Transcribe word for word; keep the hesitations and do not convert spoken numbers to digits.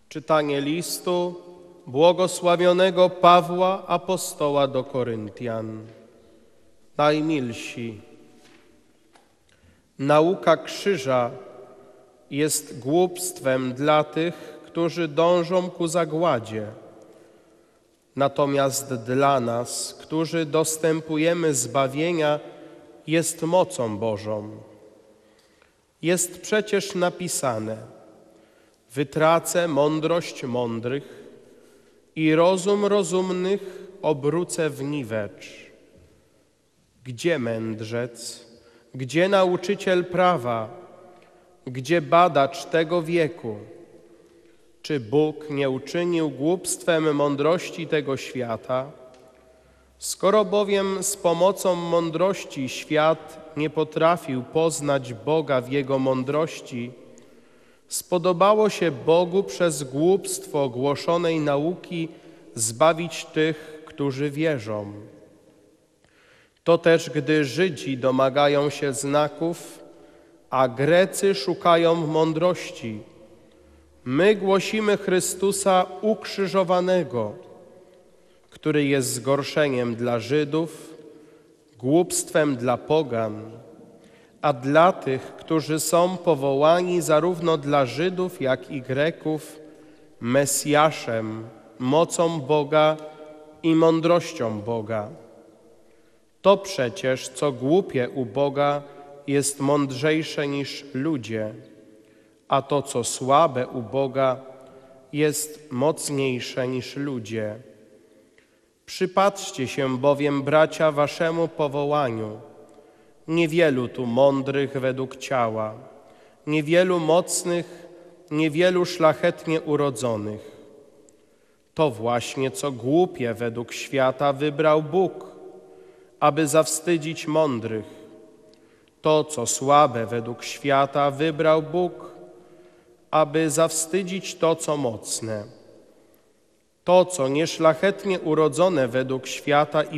Czytanie listu błogosławionego Pawła apostoła do Koryntian. Najmilsi, nauka krzyża jest głupstwem dla tych, którzy dążą ku zagładzie. Natomiast dla nas, którzy dostępujemy zbawienia, jest mocą Bożą. Jest przecież napisane: wytracę mądrość mądrych i rozum rozumnych obrócę w niwecz. Gdzie mędrzec, gdzie nauczyciel prawa, gdzie badacz tego wieku? Czy Bóg nie uczynił głupstwem mądrości tego świata? Skoro bowiem z pomocą mądrości świat nie potrafił poznać Boga w Jego mądrości, spodobało się Bogu przez głupstwo głoszonej nauki zbawić tych, którzy wierzą. To też, gdy Żydzi domagają się znaków, a Grecy szukają mądrości, my głosimy Chrystusa ukrzyżowanego, który jest zgorszeniem dla Żydów, głupstwem dla pogan, a dla tych, którzy są powołani zarówno dla Żydów, jak i Greków, Mesjaszem, mocą Boga i mądrością Boga. To przecież, co głupie u Boga, jest mądrzejsze niż ludzie, a to, co słabe u Boga, jest mocniejsze niż ludzie. Przypatrzcie się bowiem, bracia, waszemu powołaniu. Niewielu tu mądrych według ciała, niewielu mocnych, niewielu szlachetnie urodzonych. To właśnie, co głupie według świata, wybrał Bóg, aby zawstydzić mądrych. To, co słabe według świata, wybrał Bóg, aby zawstydzić to, co mocne. To, co nieszlachetnie urodzone według świata i